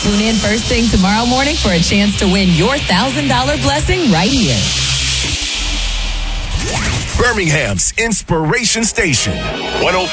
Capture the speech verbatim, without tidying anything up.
Tune in first thing tomorrow morning for a chance to win your one thousand dollars blessing right here. Birmingham's Inspiration Station. one oh